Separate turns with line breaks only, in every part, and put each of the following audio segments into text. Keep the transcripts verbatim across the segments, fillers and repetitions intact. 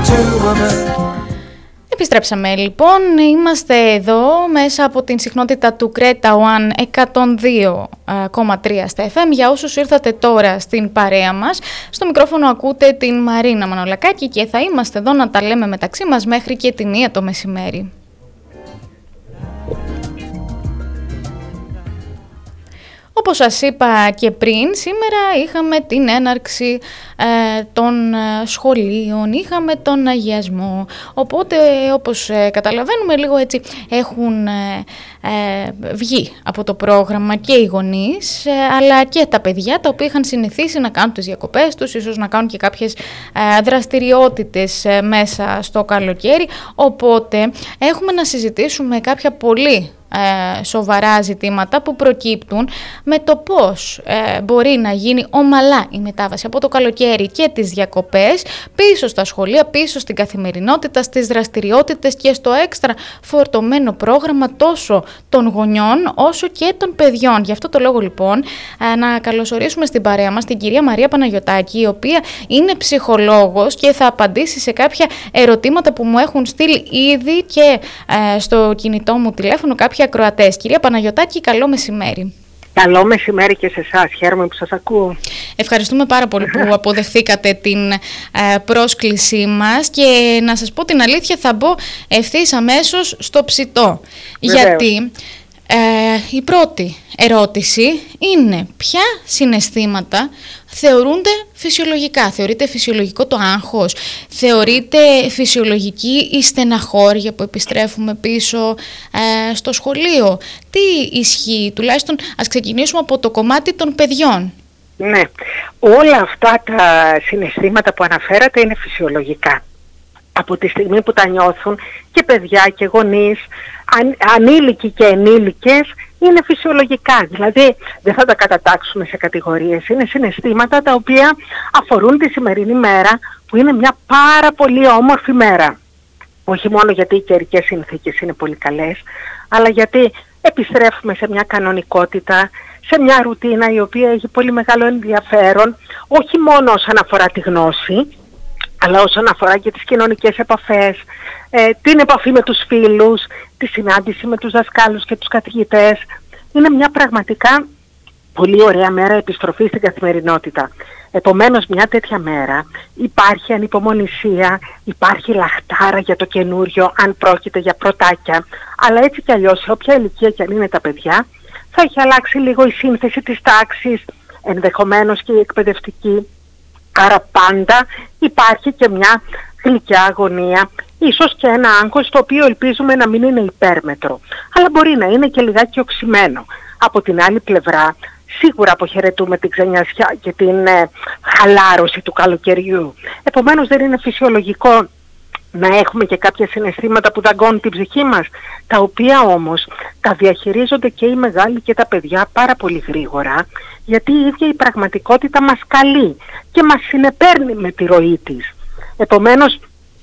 Επιστρέψαμε λοιπόν, είμαστε εδώ μέσα από την συχνότητα του Κρέτα One εκατόν δύο κόμμα τρία στα εφ εμ. Για όσους ήρθατε τώρα στην παρέα μας, στο μικρόφωνο ακούτε την Μαρίνα Μανολακάκη και θα είμαστε εδώ να τα λέμε μεταξύ μας μέχρι και τη μία το μεσημέρι. Όπως σας είπα και πριν, σήμερα είχαμε την έναρξη ε, των ε, σχολείων, είχαμε τον αγιασμό, οπότε όπως ε, καταλαβαίνουμε λίγο έτσι έχουν ε, ε, βγει από το πρόγραμμα και οι γονείς, ε, αλλά και τα παιδιά τα οποία είχαν συνηθίσει να κάνουν τις διακοπές τους, ίσως να κάνουν και κάποιες ε, δραστηριότητες ε, μέσα στο καλοκαίρι, οπότε έχουμε να συζητήσουμε κάποια πολύ Ε, σοβαρά ζητήματα που προκύπτουν με το πώς ε, μπορεί να γίνει ομαλά η μετάβαση από το καλοκαίρι και τις διακοπές πίσω στα σχολεία, πίσω στην καθημερινότητα, στις δραστηριότητες και στο έξτρα φορτωμένο πρόγραμμα τόσο των γονιών όσο και των παιδιών. Γι' αυτό το λόγο λοιπόν ε, να καλωσορίσουμε στην παρέα μας την κυρία Μαρία Παναγιωτάκη, η οποία είναι ψυχολόγος και θα απαντήσει σε κάποια ερωτήματα που μου έχουν στείλει ήδη και ε, στο κινητό μου τηλέφωνο κάποια ακροατές. Κυρία Παναγιωτάκη, καλό μεσημέρι.
Καλό μεσημέρι και σε εσάς. Χαίρομαι που σας ακούω.
Ευχαριστούμε πάρα πολύ που αποδεχθήκατε την ε, πρόσκλησή μας και να σας πω την αλήθεια, θα μπω ευθύς αμέσως στο ψητό. Βεβαίως. Γιατί ε, η πρώτη ερώτηση είναι ποια συναισθήματα θεωρούνται φυσιολογικά. Θεωρείται φυσιολογικό το άγχος, θεωρείται φυσιολογική η στεναχώρια που επιστρέφουμε πίσω ε, στο σχολείο. Τι ισχύει, τουλάχιστον ας ξεκινήσουμε από το κομμάτι των παιδιών.
Ναι, όλα αυτά τα συναισθήματα που αναφέρατε είναι φυσιολογικά. Από τη στιγμή που τα νιώθουν και παιδιά και γονείς, αν, ανήλικοι και ενήλικες, είναι φυσιολογικά. Δηλαδή δεν θα τα κατατάξουμε σε κατηγορίες. Είναι συναισθήματα τα οποία αφορούν τη σημερινή μέρα, που είναι μια πάρα πολύ όμορφη μέρα. Όχι μόνο γιατί οι καιρικές συνθήκες είναι πολύ καλές, αλλά γιατί επιστρέφουμε σε μια κανονικότητα, σε μια ρουτίνα η οποία έχει πολύ μεγάλο ενδιαφέρον, όχι μόνο όσον αφορά τη γνώση, αλλά όσον αφορά και τις κοινωνικές επαφές, ε, την επαφή με τους φίλους, τη συνάντηση με τους δασκάλους και τους καθηγητές. Είναι μια πραγματικά πολύ ωραία μέρα επιστροφή στην καθημερινότητα. Επομένως, μια τέτοια μέρα υπάρχει ανυπομονησία, υπάρχει λαχτάρα για το καινούριο, αν πρόκειται για πρωτάκια, αλλά έτσι κι αλλιώς, σε όποια ηλικία κι αν είναι τα παιδιά, θα έχει αλλάξει λίγο η σύνθεση της τάξης, ενδεχομένως και η εκπαιδευτική. Άρα πάντα υπάρχει και μια γλυκιά αγωνία, ίσως και ένα άγχος το οποίο ελπίζουμε να μην είναι υπέρμετρο, αλλά μπορεί να είναι και λιγάκι οξυμένο. Από την άλλη πλευρά, σίγουρα αποχαιρετούμε την ξενιασιά και την ε, χαλάρωση του καλοκαιριού. Επομένως δεν είναι φυσιολογικό να έχουμε και κάποια συναισθήματα που δαγκώνουν την ψυχή μας, τα οποία όμως τα διαχειρίζονται και οι μεγάλοι και τα παιδιά πάρα πολύ γρήγορα, γιατί η ίδια η πραγματικότητα μας καλεί και μας συνεπέρνει με τη ροή της. Επομένως,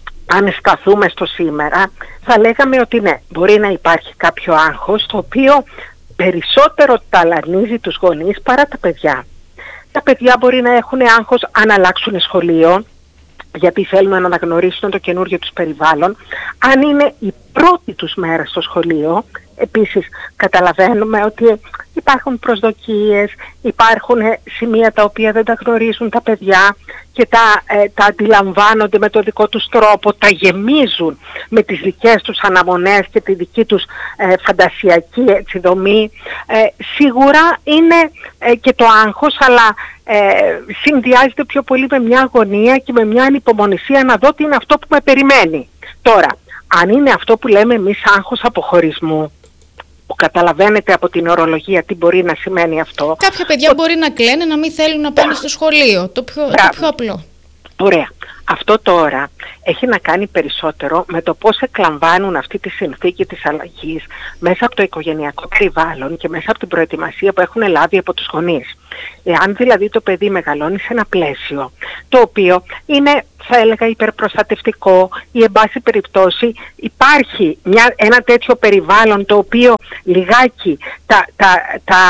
αν σταθούμε στο σήμερα, θα λέγαμε ότι ναι, μπορεί να υπάρχει κάποιο άγχος, το οποίο περισσότερο ταλανίζει τους γονείς παρά τα παιδιά. Τα παιδιά μπορεί να έχουν άγχος αν αλλάξουν σχολείο, γιατί θέλουν να αναγνωρίσουν το καινούριο τους περιβάλλον. Αν είναι η πρώτη τους μέρα στο σχολείο, επίσης καταλαβαίνουμε ότι υπάρχουν προσδοκίες, υπάρχουν σημεία τα οποία δεν τα γνωρίζουν τα παιδιά και τα, ε, τα αντιλαμβάνονται με το δικό τους τρόπο, τα γεμίζουν με τις δικές τους αναμονές και τη δική τους ε, φαντασιακή έτσι, δομή. Ε, σίγουρα είναι ε, και το άγχος, αλλά ε, συνδυάζεται πιο πολύ με μια αγωνία και με μια ανυπομονησία να δω τι είναι αυτό που με περιμένει. Τώρα, αν είναι αυτό που λέμε εμείς άγχος αποχωρισμού, που καταλαβαίνετε από την ορολογία τι μπορεί να σημαίνει αυτό.
Κάποια παιδιά το... μπορεί να κλαίνε, να μην θέλουν να πάνε στο σχολείο. Το πιο, το πιο απλό.
Ωραία. Αυτό τώρα έχει να κάνει περισσότερο με το πώς εκλαμβάνουν αυτή τη συνθήκη της αλλαγής μέσα από το οικογενειακό περιβάλλον και μέσα από την προετοιμασία που έχουν λάβει από τους γονείς. Εάν δηλαδή το παιδί μεγαλώνει σε ένα πλαίσιο το οποίο είναι, θα έλεγα, υπερπροστατευτικό ή εν πάση περιπτώσει υπάρχει μια, ένα τέτοιο περιβάλλον το οποίο λιγάκι τα, τα, τα,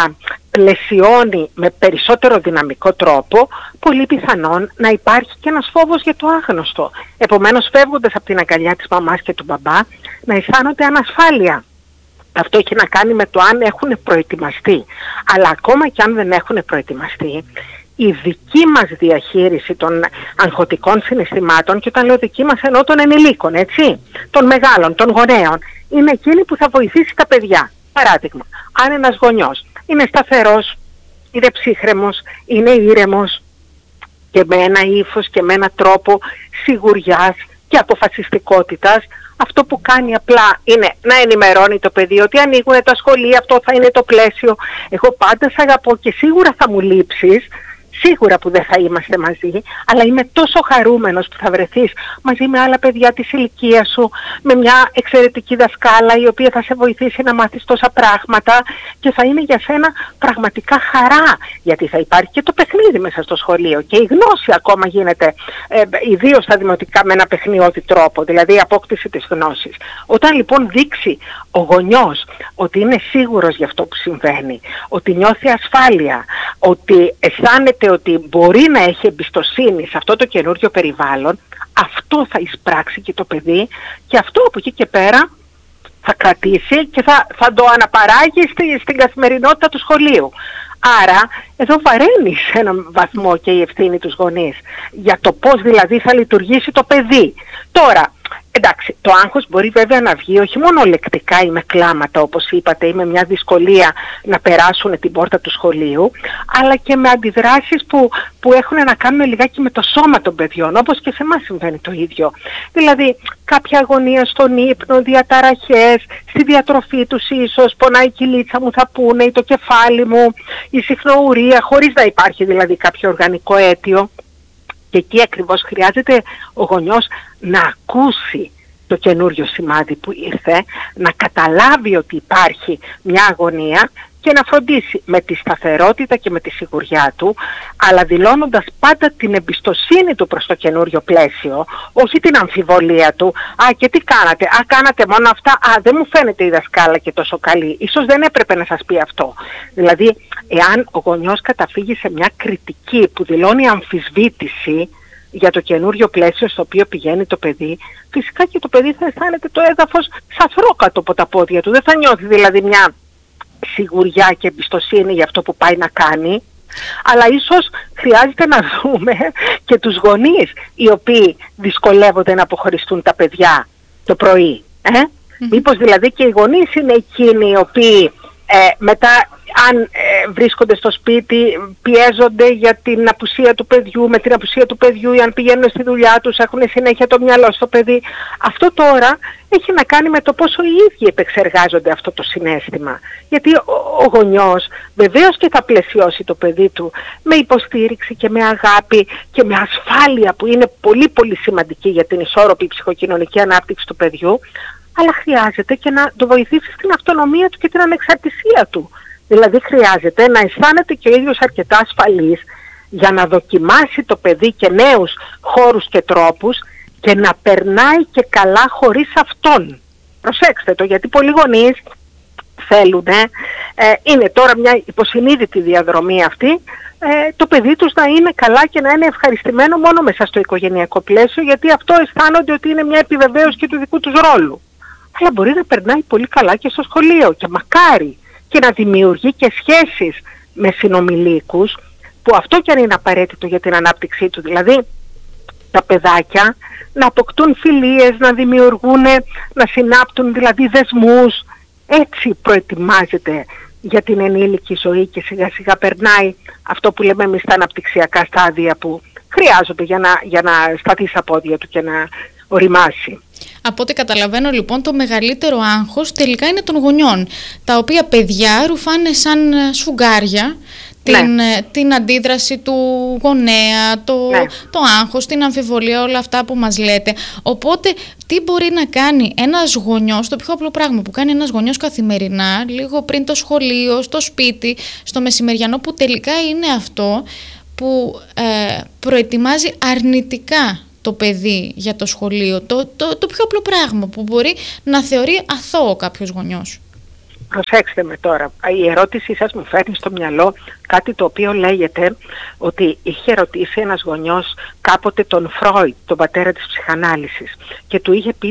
πλαισιώνει με περισσότερο δυναμικό τρόπο, πολύ πιθανόν να υπάρχει και ένας φόβος για το άγνωστο. Επομένως, φεύγοντας από την αγκαλιά της μαμάς και του μπαμπά, να αισθάνονται ανασφάλεια. Αυτό έχει να κάνει με το αν έχουν προετοιμαστεί. Αλλά ακόμα και αν δεν έχουν προετοιμαστεί, η δική μας διαχείριση των αγχωτικών συναισθημάτων, και όταν λέω δική μας εννοώ των ενηλίκων, έτσι, των μεγάλων, των γονέων, είναι εκείνη που θα βοηθήσει τα παιδιά. Παράδειγμα, αν ένας γονιός είναι σταθερός, είναι ψύχρεμος, είναι ήρεμος και με ένα ύφος και με ένα τρόπο σιγουριάς και αποφασιστικότητας, αυτό που κάνει απλά είναι να ενημερώνει το παιδί ότι ανοίγουν τα σχολεία, αυτό θα είναι το πλαίσιο. Εγώ πάντα σ' αγαπώ και σίγουρα θα μου λείψεις, σίγουρα που δεν θα είμαστε μαζί, αλλά είμαι τόσο χαρούμενος που θα βρεθείς μαζί με άλλα παιδιά της ηλικίας σου, με μια εξαιρετική δασκάλα η οποία θα σε βοηθήσει να μάθεις τόσα πράγματα και θα είναι για σένα πραγματικά χαρά, γιατί θα υπάρχει και το παιχνίδι μέσα στο σχολείο και η γνώση ακόμα γίνεται, ε, ιδίως στα δημοτικά, με ένα παιχνιώδη τρόπο, δηλαδή η απόκτηση της γνώσης. Όταν λοιπόν δείξει ο γονιός ότι είναι σίγουρος για αυτό που συμβαίνει, ότι νιώθει ασφάλεια, ότι αισθάνεται ότι μπορεί να έχει εμπιστοσύνη σε αυτό το καινούριο περιβάλλον, αυτό θα εισπράξει και το παιδί και αυτό από εκεί και πέρα θα κρατήσει και θα, θα το αναπαράγει στη, στην καθημερινότητα του σχολείου. Άρα εδώ βαραίνει σε έναν βαθμό και η ευθύνη τους γονείς για το πώς δηλαδή θα λειτουργήσει το παιδί. Τώρα, εντάξει, το άγχος μπορεί βέβαια να βγει όχι μόνο λεκτικά ή με κλάματα όπως είπατε ή με μια δυσκολία να περάσουν την πόρτα του σχολείου, αλλά και με αντιδράσεις που, που έχουν να κάνουν λιγάκι με το σώμα των παιδιών, όπως και σε εμάς συμβαίνει το ίδιο. Δηλαδή κάποια αγωνία στον ύπνο, διαταραχές, στη διατροφή τους ίσως, πονάει η κοιλίτσα μου θα πούνε ή το κεφάλι μου, η συχνοουρία, χωρίς να υπάρχει δηλαδή κάποιο οργανικό αίτιο. Και εκεί ακριβώς χρειάζεται ο γονιός να ακούσει το καινούριο σημάδι που ήρθε, να καταλάβει ότι υπάρχει μια αγωνία και να φροντίσει με τη σταθερότητα και με τη σιγουριά του, αλλά δηλώνοντας πάντα την εμπιστοσύνη του προς το καινούριο πλαίσιο, όχι την αμφιβολία του. Α, και τι κάνατε, α, κάνατε μόνο αυτά, α, δεν μου φαίνεται η δασκάλα και τόσο καλή, ίσως δεν έπρεπε να σας πει αυτό. Δηλαδή, εάν ο γονιός καταφύγει σε μια κριτική που δηλώνει αμφισβήτηση για το καινούριο πλαίσιο στο οποίο πηγαίνει το παιδί, φυσικά και το παιδί θα αισθάνεται το έδαφος σαθρό κάτω από τα πόδια του. Δεν θα νιώθει δηλαδή μια σιγουριά και εμπιστοσύνη για αυτό που πάει να κάνει, αλλά ίσως χρειάζεται να δούμε και τους γονείς οι οποίοι δυσκολεύονται να αποχωριστούν τα παιδιά το πρωί. Ε? Mm-hmm. Μήπως δηλαδή και οι γονείς είναι εκείνοι οι οποίοι ε, μετά αν ε, βρίσκονται στο σπίτι πιέζονται για την απουσία του παιδιού, με την απουσία του παιδιού ή αν πηγαίνουν στη δουλειά τους έχουν συνέχεια το μυαλό στο παιδί. Αυτό τώρα έχει να κάνει με το πόσο οι ίδιοι επεξεργάζονται αυτό το συναίσθημα. Γιατί ο, ο γονιός βεβαίως και θα πλαισιώσει το παιδί του με υποστήριξη και με αγάπη και με ασφάλεια που είναι πολύ πολύ σημαντική για την ισόρροπη ψυχοκοινωνική ανάπτυξη του παιδιού, αλλά χρειάζεται και να το βοηθήσει στην αυτονομία του και την ανεξαρτησία του. Δηλαδή χρειάζεται να αισθάνεται και ο ίδιος αρκετά ασφαλής για να δοκιμάσει το παιδί και νέους χώρους και τρόπους και να περνάει και καλά χωρίς αυτόν. Προσέξτε το, γιατί πολλοί γονείς θέλουν, ε, είναι τώρα μια υποσυνείδητη διαδρομή αυτή, ε, το παιδί τους να είναι καλά και να είναι ευχαριστημένο μόνο μέσα στο οικογενειακό πλαίσιο, γιατί αυτό αισθάνονται ότι είναι μια επιβεβαίωση και του δικού τους ρόλου. Αλλά μπορεί να περνάει πολύ καλά και στο σχολείο και μακάρι και να δημιουργεί και σχέσεις με συνομιλίκους, που αυτό και αν είναι απαραίτητο για την ανάπτυξή του. Δηλαδή τα παιδάκια να αποκτούν φιλίες, να δημιουργούν, να συνάπτουν δηλαδή δεσμούς. Έτσι προετοιμάζεται για την ενήλικη ζωή και σιγά σιγά περνάει αυτό που λέμε εμείς τα αναπτυξιακά στάδια που χρειάζονται για να, για να σταθεί στα πόδια του και να οριμάσει.
Από ό,τι καταλαβαίνω λοιπόν το μεγαλύτερο άγχος τελικά είναι των γονιών, τα οποία παιδιά ρουφάνε σαν σφουγγάρια την, ναι. την αντίδραση του γονέα, το, ναι. το άγχος, την αμφιβολία, όλα αυτά που μας λέτε. Οπότε τι μπορεί να κάνει ένας γονιός, το πιο απλό πράγμα που κάνει ένας γονιός καθημερινά, λίγο πριν το σχολείο, στο σπίτι, στο μεσημεριανό, που τελικά είναι αυτό που ε, προετοιμάζει αρνητικά το παιδί για το σχολείο, το, το, το πιο απλό πράγμα που μπορεί να θεωρεί αθώο κάποιος γονιός.
προσέξτε με τώρα, η ερώτησή σας μου φέρνει στο μυαλό κάτι το οποίο λέγεται ότι είχε ρωτήσει ένας γονιός κάποτε τον Φρόιντ, τον πατέρα της ψυχανάλυσης, και του είχε πει